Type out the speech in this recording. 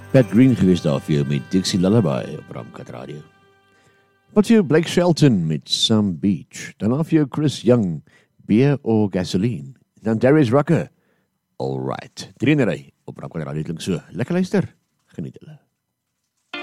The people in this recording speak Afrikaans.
Pat Green geweest daar vir jou met Dixie Lullaby op Ramkat Radio. Wat vir jou Blake Shelton met Some Beach. Daarna vir jou Chris Young, Beer or Gasoline. Dan Darius Rucker, All Right. 3 in 'n ry op Ramkat Radio klink so. Lekker luister, geniet hulle.